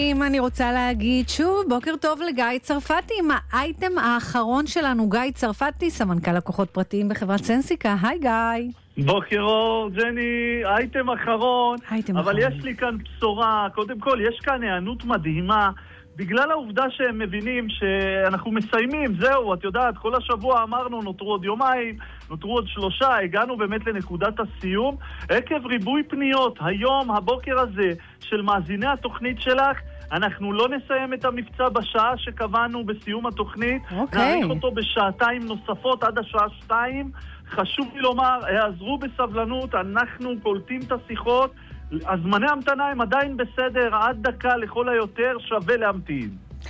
אם אני רוצה להגיד שוב, בוקר טוב לגיא צרפתי, עם האייטם האחרון שלנו, גיא צרפתי, סמנכ"ל לקוחות פרטיים בחברת סנסיקה. היי גיא. בוקר אור, ג'ני, אייטם אחרון, אבל יש לי כאן בשורה. קודם כל, יש כאן הענות מדהימה, בגלל העובדה שהם מבינים שאנחנו מסיימים, זהו, את יודעת, כל השבוע אמרנו, נותרו עוד יומיים, נותרו עוד 3, הגענו באמת לנקודת הסיום, עקב ריבוי פניות, היום, הבוקר הזה, של מאזיני התוכנית שלך, אנחנו לא נסיים את המבצע בשעה שקבענו בסיום התוכנית, נעריך אותו בשעתיים נוספות עד השעה 2, חשוב לי לומר, העזרו בסבלנות, אנחנו קולטים את השיחות, הזמני המתנה הם עדיין בסדר, עד דקה לכל היותר שווה להמתין.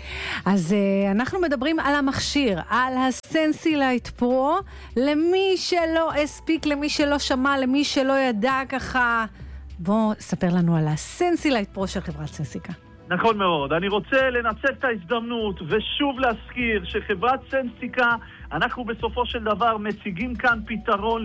אז אנחנו מדברים על המכשיר, על הסנסילייט פרו, למי שלא הספיק, למי שלא שמע, למי שלא ידע ככה, בוא ספר לנו על הסנסילייט פרו של חברת סנסיקה. נכון מאוד, אני רוצה לנצל את ההזדמנות ושוב להזכיר שחברת סנסיקה, אנחנו בסופו של דבר מציגים כאן פתרון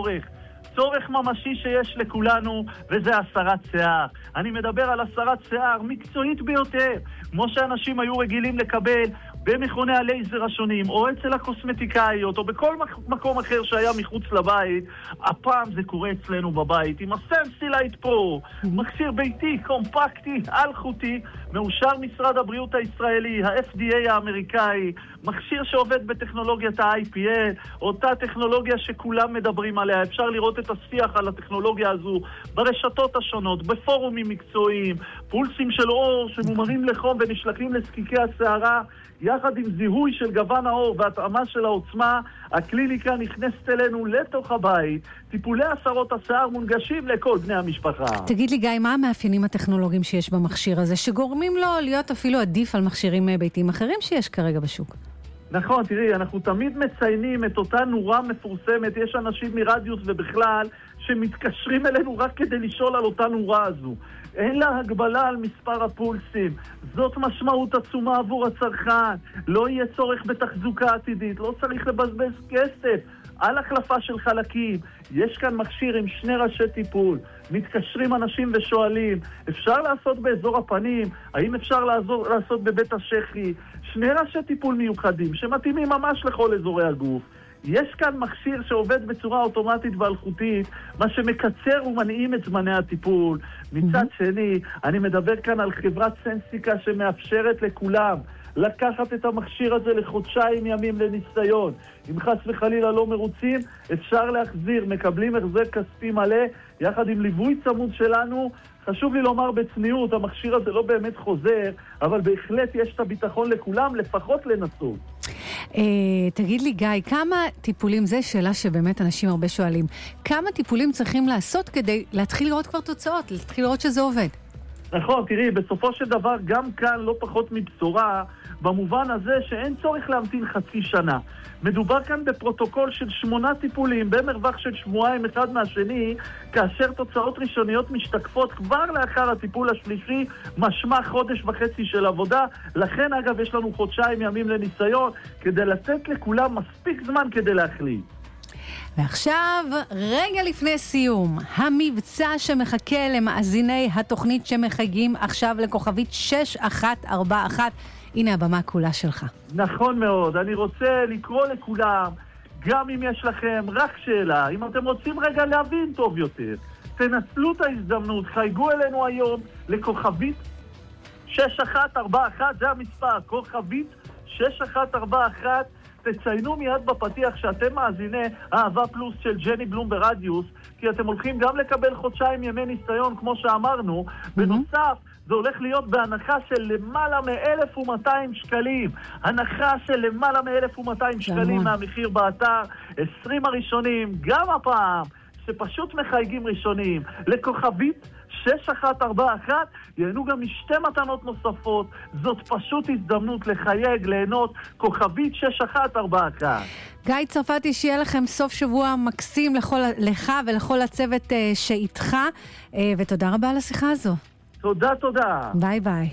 צורך ממשי שיש לכולנו, וזה הסרת שיער. אני מדבר על הסרת שיער מקצועית ביותר, כמו שאנשים היו רגילים לקבל במכוני הלייזר השונים, או אצל הקוסמטיקאיות, או בכל מקום אחר שהיה מחוץ לבית. הפעם זה קורה אצלנו בבית, עם הסנסילייט פרו, מכשיר ביתי, קומפקטי, אלחוטי, מאושר משרד הבריאות הישראלי, ה-FDA האמריקאי, מכשיר שעובד בטכנולוגיית ה-IPL, אותה טכנולוגיה שכולם מדברים עליה. אפשר לראות את השיח על הטכנולוגיה הזו ברשתות השונות, בפורומים מקצועיים, פולסים של אור שמומרים לחום ונשלחים לזקיקי השערה, יחד עם זיהוי של גוון האור והתאמה של העוצמה. הקליניקה נכנסת אלינו לתוך הבית, טיפולי הסרות השיער מונגשים לכל בני המשפחה. תגיד לי גיא, מה המאפיינים הטכנולוגיים שיש במכשיר הזה, שגורמים לו להיות אפילו עדיף על מכשירים ביתיים אחרים שיש כרגע בשוק? נכון, תראי, אנחנו תמיד מציינים את אותה נורה מפורסמת, יש אנשים מרדיוס ובכלל שמתקשרים אלינו רק כדי לשאול על אותה נורה הזו. אין לה הגבלה על מספר הפולסים, זאת משמעות עצומה עבור הצרכן, לא יהיה צורך בתחזוקה עתידית, לא צריך לבזבז כסף על החלפה של חלקים. יש כאן מכשיר עם 2 ראשי טיפול, מתקשרים אנשים ושואלים, אפשר לעשות באזור הפנים, האם אפשר לעשות בבית השכי, 2 ראשי טיפול מיוחדים שמתאימים ממש לכל אזורי הגוף. יש כאן מכשיר שעובד בצורה אוטומטית ואלחוטית, מה שמקצר ומנעים את זמני הטיפול. מצד שני, אני מדבר כאן על חברת סנסיקה שמאפשרת לכולם לקחת את המכשיר הזה לחודשיים ימים לניסיון. אם חס וחלילה לא מרוצים, אפשר להחזיר, מקבלים החזר כספי מלא, יחד עם ליווי צמוד שלנו. חשוב לי לומר בצניעות, המכשיר הזה לא באמת חוזר, אבל בהחלט יש את הביטחון לכולם, לפחות לנסות. תגיד לי גיא, כמה טיפולים, זו שאלה שבאמת אנשים הרבה שואלים, כמה טיפולים צריכים לעשות כדי להתחיל לראות כבר תוצאות, להתחיל לראות שזה עובד? נכון, תראי, בסופו של דבר גם כאן לא פחות מבשורה, במובן הזה שאין צורך להמתין חצי שנה. מדובר כאן בפרוטוקול של 8 טיפולים במרווח של שבועיים אחד מהשני, כאשר תוצאות ראשוניות משתקפות כבר לאחר הטיפול השלישי, משמע 1.5 חודש של עבודה. לכן אגב יש לנו 2 חודשיים ימים לניסיון, כדי לתת לכולם מספיק זמן כדי להחליט. ועכשיו, רגע לפני סיום, המבצע שמחכה למאזיני התוכנית שמחייגים עכשיו לכוכבית 6141, הנה הבמה כולה שלך. נכון מאוד, אני רוצה לקרוא לכולם, גם אם יש לכם רק שאלה, אם אתם רוצים רגע להבין טוב יותר, תנצלו את ההזדמנות, חייגו אלינו היום לכוכבית 6141, זה המספר, כוכבית 6141, תציינו מיד בפתיח שאתם מאזיני אהבה פלוס של ג'ני בלום ברדיוס, כי אתם הולכים גם לקבל 2 חודשיים ימי ניסיון כמו שאמרנו, בנוסף זה הולך להיות בהנחה של למעלה מ-1,200 שקלים. הנחה של למעלה מ-1,200 שקלים מהמחיר באתר. 20 הראשונים, גם הפעם, שפשוט מחייגים ראשונים, לכוכבית 6141, ייהנו גם משתי מתנות נוספות. זאת פשוט הזדמנות לחייג, ליהנות, כוכבית 6141. גיא צרפתי, שיהיה לכם סוף שבוע מקסים לך ולכל הצוות שאיתך, ותודה רבה על השיחה הזו. תודה. ביי ביי.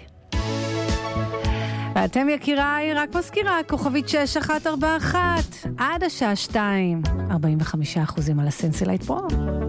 ואתם יקיריי, רק מזכירה, כוכבית 6141, עד השעה 2, 45% על הסנסילייט פרו.